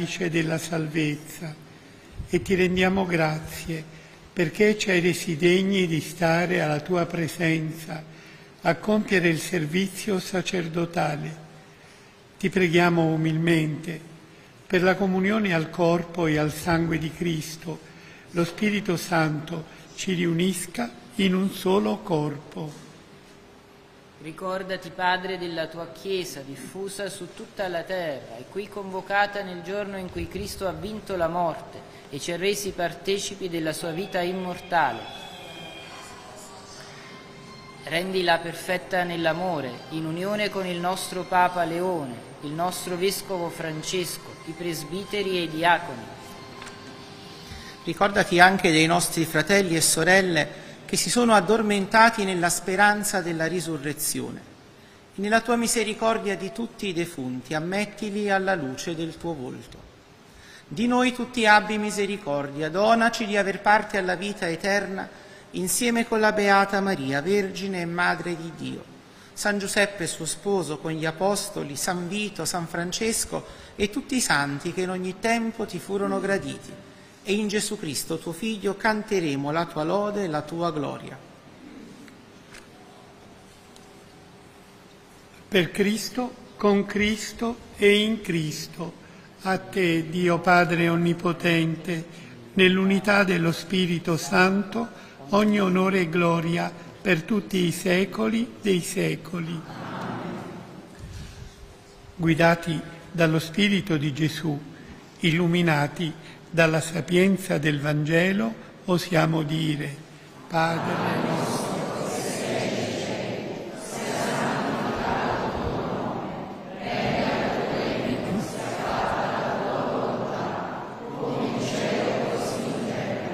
radice della salvezza e ti rendiamo grazie perché ci hai resi degni di stare alla tua presenza a compiere il servizio sacerdotale. Ti preghiamo umilmente per la comunione al corpo e al sangue di Cristo, lo Spirito Santo ci riunisca in un solo corpo. Ricordati, Padre, della tua Chiesa diffusa su tutta la terra e qui convocata nel giorno in cui Cristo ha vinto la morte e ci ha resi partecipi della sua vita immortale. Rendila perfetta nell'amore, in unione con il nostro Papa Leone, il nostro Vescovo Francesco, i presbiteri e i diaconi. Ricordati anche dei nostri fratelli e sorelle che si sono addormentati nella speranza della risurrezione. E nella tua misericordia di tutti i defunti, ammettili alla luce del tuo volto. Di noi tutti abbi misericordia, donaci di aver parte alla vita eterna, insieme con la Beata Maria, Vergine e Madre di Dio, San Giuseppe suo sposo con gli Apostoli, San Vito, San Francesco e tutti i santi che in ogni tempo ti furono graditi. E in Gesù Cristo, tuo Figlio, canteremo la tua lode e la tua gloria. Per Cristo, con Cristo e in Cristo, a te, Dio Padre Onnipotente, nell'unità dello Spirito Santo, ogni onore e gloria per tutti i secoli dei secoli. Guidati dallo Spirito di Gesù, illuminati dalla sapienza del Vangelo, osiamo dire: Padre nostro,